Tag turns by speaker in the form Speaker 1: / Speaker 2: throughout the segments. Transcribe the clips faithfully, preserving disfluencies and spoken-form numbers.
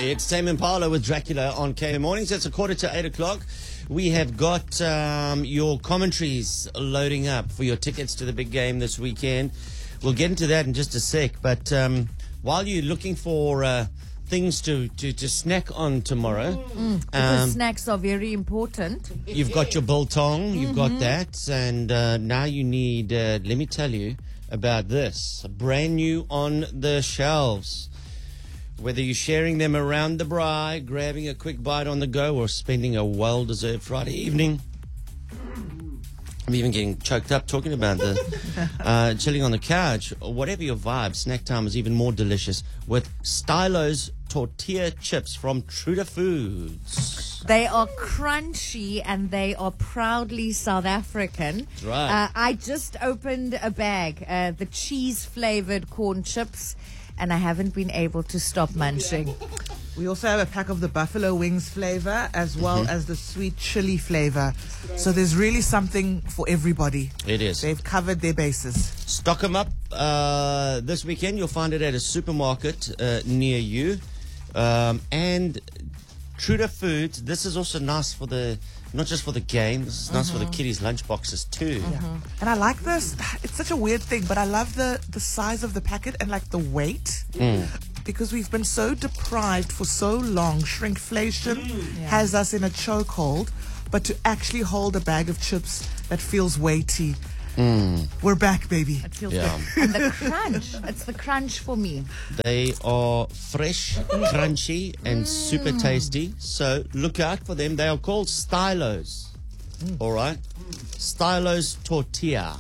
Speaker 1: It's Tame Impala with Dracula on K M Mornings. It's a quarter to eight o'clock. We have got um, your commentaries loading up for your tickets to the big game this weekend. We'll get into that in just a sec. But um, while you're looking for uh, things to, to, to snack on tomorrow,
Speaker 2: Mm, because
Speaker 1: um,
Speaker 2: snacks are very important.
Speaker 1: you've got your biltong, you've got
Speaker 2: Mm-hmm.
Speaker 1: that, and uh, now you need, uh, let me tell you about this. Brand new on the shelves. Whether you're sharing them around the braai, grabbing a quick bite on the go, or spending a well-deserved Friday evening. I'm even getting choked up talking about the uh, chilling on the couch. Whatever your vibe, snack time is even more delicious with Stylo's tortilla chips from Truda Foods.
Speaker 2: They are crunchy and they are proudly South African.
Speaker 1: That's right.
Speaker 2: Uh, I just opened a bag, uh, the cheese-flavored corn chips, and I haven't been able to stop munching.
Speaker 3: We also have a pack of the buffalo wings flavor as well
Speaker 1: Mm-hmm.
Speaker 3: as the sweet chili flavor. So there's really something for everybody.
Speaker 1: It is.
Speaker 3: They've covered their bases.
Speaker 1: Stock them up uh, this weekend. You'll find it at a supermarket uh, near you. Um, and Truda Foods, this is also nice for the, not just for the game, this is nice for the kiddies' lunch boxes too.
Speaker 3: Yeah. And I like this. It's such a weird thing, but I love the, the size of the packet and like the weight. Because we've been so deprived for so long. Shrinkflation has us in a chokehold. But to actually hold a bag of chips that feels weighty, we're back, baby.
Speaker 2: It feels
Speaker 1: Yeah.
Speaker 2: good. And the crunch. It's the crunch for me.
Speaker 1: They are fresh, crunchy, and super tasty. So look out for them. They are called Stylos. All right? Stylos Tortilla.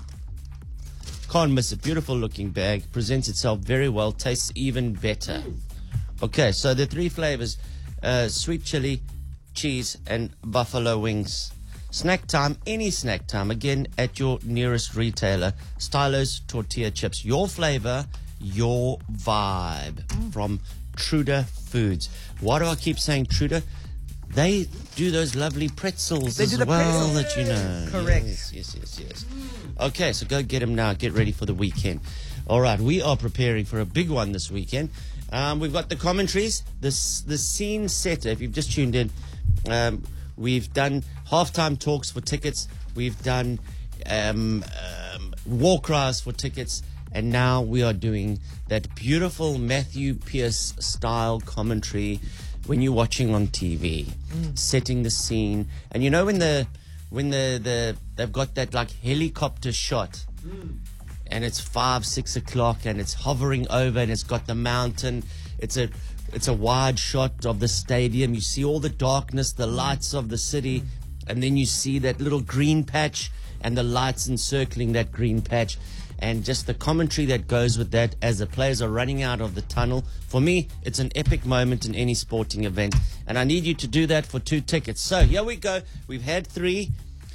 Speaker 1: Can't miss it. Beautiful looking bag. Presents itself very well. Tastes even better. Okay, so the three flavors, uh, sweet chili, cheese, and buffalo wings. Snack time, any snack time, again, at your nearest retailer. Stylos Tortilla Chips. Your flavor, your vibe. From Truda Foods. Why do I keep saying Truda? They do those lovely pretzels
Speaker 3: They
Speaker 1: as
Speaker 3: do the
Speaker 1: well
Speaker 3: pretzels.
Speaker 1: that you know.
Speaker 3: Correct.
Speaker 1: Yes, yes, yes, yes. Okay, so go get them now. Get ready for the weekend. All right, we are preparing for a big one this weekend. Um, we've got the commentaries, the, s- the scene setter. If you've just tuned in, um, we've done halftime talks for tickets. We've done um, um, war cries for tickets. And now we are doing that beautiful Matthew Pierce style commentary when you're watching on T V, setting the scene. And you know when the when the, the they've got that like helicopter shot, and it's five six o'clock, and it's hovering over, and it's got the mountain. It's a it's a wide shot of the stadium. You see all the darkness, the lights of the city, and then you see that little green patch and the lights encircling that green patch. And just the commentary that goes with that as the players are running out of the tunnel. For me, it's an epic moment in any sporting event. And I need you to do that for two tickets. So here we go. We've had three.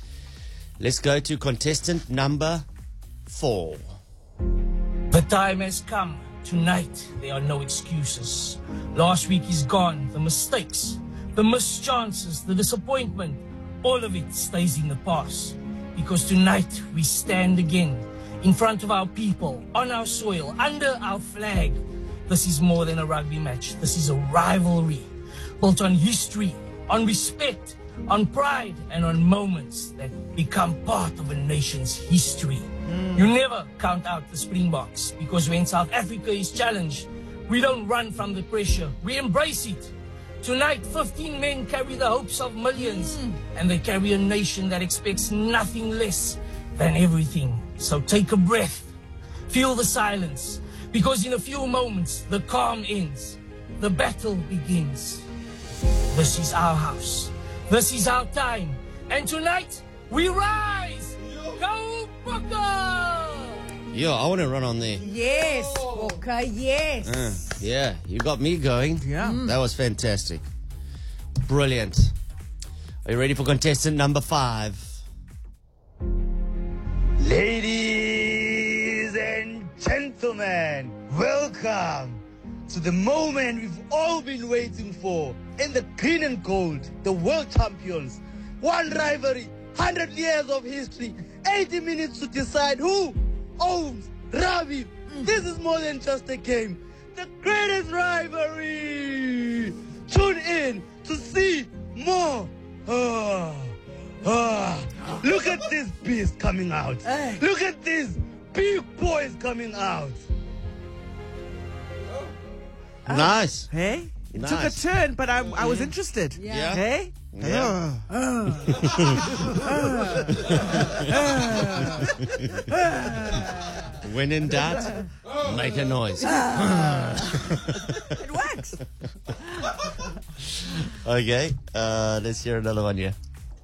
Speaker 1: Let's go to contestant number four.
Speaker 4: The time has come. Tonight, there are no excuses. Last week is gone. The mistakes, the missed chances, the disappointment, all of it stays in the past. Because tonight, we stand again. In front of our people, on our soil, under our flag. This is more than a rugby match. This is a rivalry built on history, on respect, on pride, and on moments that become part of a nation's history. You never count out the Springboks, because when South Africa is challenged, we don't run from the pressure. We embrace it. Tonight, fifteen men carry the hopes of millions, and they carry a nation that expects nothing less than everything. So take a breath, feel the silence, because in a few moments, the calm ends, the battle begins. This is our house, this is our time, and tonight, we rise! Go Bokke!
Speaker 1: Yeah, I want to run on there.
Speaker 2: Yes, Bokke, yes.
Speaker 1: Uh, yeah, you got me going.
Speaker 3: Yeah. Mm.
Speaker 1: That was fantastic. Brilliant. Are you ready for contestant number five?
Speaker 5: Ladies and gentlemen, welcome to the moment we've all been waiting for. In the green and gold, the world champions. One rivalry, one hundred years of history, eighty minutes to decide who owns Ravi. This is more than just a game. The greatest rivalry. coming out. Look at this. Big boys coming out.
Speaker 1: Nice.
Speaker 3: Hey? It
Speaker 1: Nice.
Speaker 3: took a turn, but I, I was interested.
Speaker 1: Yeah.
Speaker 3: Hey?
Speaker 1: Yeah. When in doubt, make a noise.
Speaker 2: It works.
Speaker 1: Okay, uh, let's hear another one here.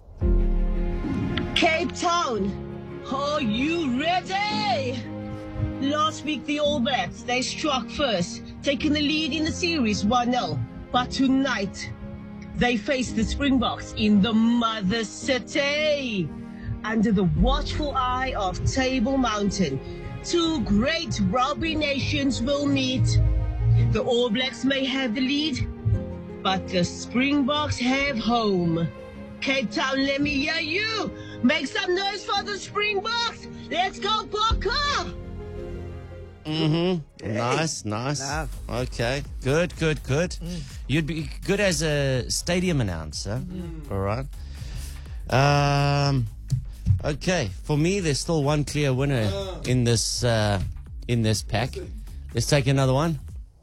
Speaker 6: Cape Town, are you ready? Last week, the All Blacks, they struck first, taking the lead in the series one nil. But tonight, they face the Springboks in the mother city. Under the watchful eye of Table Mountain, two great rugby nations will meet. The All Blacks may have the lead, but the Springboks have home. Cape Town, let me hear you. Make some noise for the Springboks. Let's go, Bokke.
Speaker 1: Mm-hmm. Nice, nice.
Speaker 3: Love.
Speaker 1: Okay, good, good, good. You'd be good as a stadium announcer. All right. Um. Okay, for me, there's still one clear winner in this uh, in this pack. Let's take another one.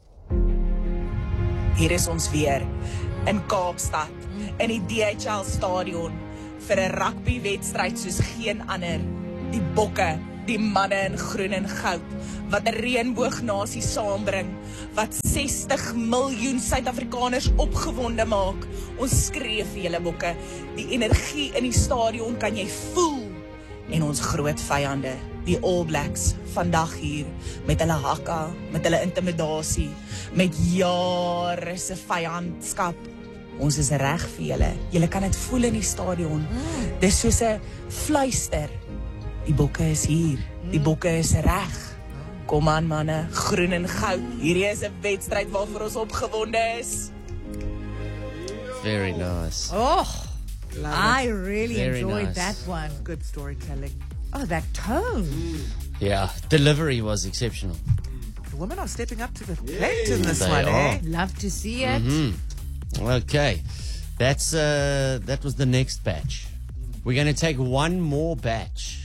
Speaker 7: Hier is ons weer in Kaapstad in die D H L stadion vir 'n rugbywedstryd soos geen ander. Die Bokke, die manne in groen en goud wat 'n reënboognasie saambring, wat sestig miljoen Suid-Afrikaners opgewonde maak. Ons skree vir julle Bokke. Die energie in die stadion kan jy voel. En ons groot vyande, die All Blacks, vandag hier met hulle hakka, met hulle intimidasie, met jare se vyandskap. Ons is reg vir julle. Julle kan dit voel in die stadion. Dis soos 'n fluister. Die Bokke is hier. Die Bokke is reg. Kom aan manne, groen en goud. Hierdie is 'n wedstryd waarvoor ons opgewonde is.
Speaker 1: Very nice.
Speaker 2: Oh, I really
Speaker 1: Very
Speaker 2: enjoyed
Speaker 1: nice.
Speaker 2: that one.
Speaker 3: Good storytelling.
Speaker 2: Oh, that tone.
Speaker 1: Yeah, delivery was exceptional.
Speaker 3: The women are stepping up to the plate in this
Speaker 1: They
Speaker 3: one,
Speaker 1: are.
Speaker 3: eh?
Speaker 2: Love to see it.
Speaker 1: Okay, that's uh, that was the next batch. We're going to take one more batch.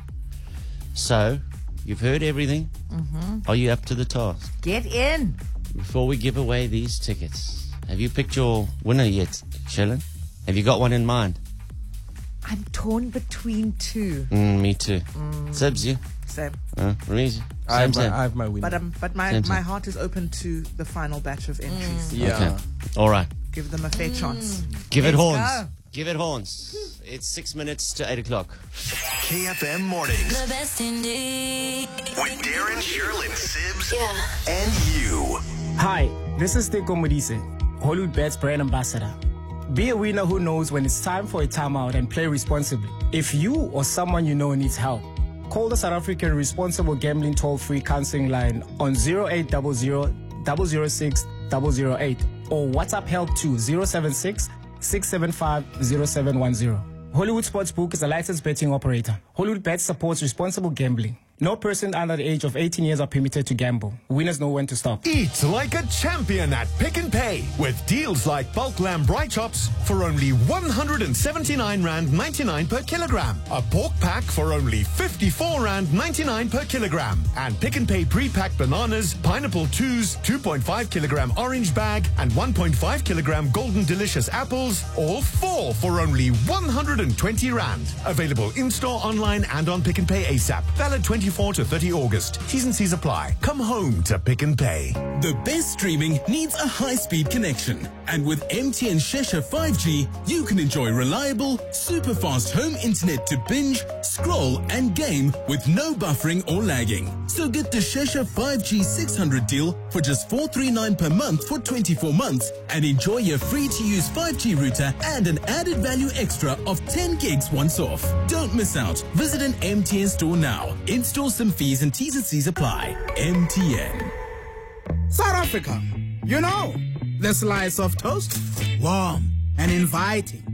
Speaker 1: So, you've heard everything. Are you up to the task?
Speaker 2: Get in.
Speaker 1: Before we give away these tickets, have you picked your winner yet, Shellen? Have you got one in mind?
Speaker 2: I'm torn between two.
Speaker 1: Mm, me too. Sibs, you?
Speaker 3: Same.
Speaker 1: Uh, Reese?
Speaker 8: I have,
Speaker 1: Same,
Speaker 8: my,
Speaker 1: same.
Speaker 8: I have my winner.
Speaker 3: But um, but my,
Speaker 1: Same,
Speaker 3: my
Speaker 1: same.
Speaker 3: heart is open to the final batch of entries.
Speaker 8: yeah.
Speaker 1: Okay. All right.
Speaker 3: Give them a fair chance.
Speaker 1: Give it
Speaker 2: Let's
Speaker 1: horns.
Speaker 2: go.
Speaker 1: Give it horns. It's six minutes to eight o'clock.
Speaker 9: K F M Mornings
Speaker 10: The best indeed.
Speaker 9: with Darren, Sherlin, Sibs,
Speaker 10: Yeah.
Speaker 9: and you.
Speaker 8: Hi, this is Teko Modise, Hollywood Bets brand ambassador. Be a winner who knows when it's time for a timeout and play responsibly. If you or someone you know needs help, call the South African Responsible Gambling Toll-Free Counseling Line on zero eight zero zero, zero zero six, zero zero eight or WhatsApp help to zero seven six, six seven five, zero seven one zero. Hollywood Sportsbook is a licensed betting operator. Hollywood Bets supports responsible gambling. No person under the age of eighteen years are permitted to gamble. Winners know when to stop.
Speaker 9: Eat like a champion at Pick n Pay with deals like bulk lamb bright chops for only one hundred seventy-nine rand ninety-nine per kilogram. A pork pack for only fifty-four rand ninety-nine per kilogram. And Pick n Pay pre-packed bananas, pineapple twos, two point five kilogram orange bag, and one point five kilogram golden delicious apples, all four for only one hundred twenty rand. Available in-store, online, and on Pick n Pay ASAP. Valid twenty-four to thirty August. T's and C's apply. Come home to Pick n Pay.
Speaker 11: The best streaming needs a high-speed connection. And with M T N Shesha five G, you can enjoy reliable, super-fast home internet to binge, scroll, and game with no buffering or lagging. So get the Shesha five G six hundred deal for just four hundred thirty-nine per month for twenty-four months and enjoy your free-to-use five G router and an added value extra of ten gigs once off. Don't miss out. Visit an M T N store now. Install some fees and T's and C's apply. M T N.
Speaker 12: South Africa, you know, the slice of toast, warm and inviting,